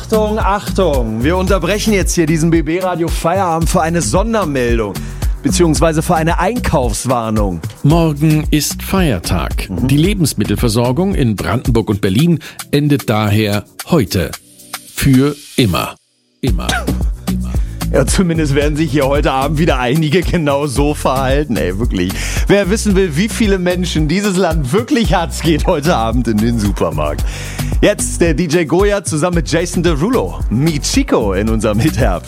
Achtung, Achtung! Wir unterbrechen jetzt hier diesen BB Radio Feierabend für eine Sondermeldung. Beziehungsweise für eine Einkaufswarnung. Morgen ist Feiertag. Die Lebensmittelversorgung in Brandenburg und Berlin endet daher heute. Für immer. Immer. Ja, zumindest werden sich hier heute Abend wieder einige genau so verhalten. Ey, wirklich. Wer wissen will, wie viele Menschen dieses Land wirklich hat, geht heute Abend in den Supermarkt. Jetzt der DJ Goya zusammen mit Jason Derulo. Meet Chico in unserem Hitherbst.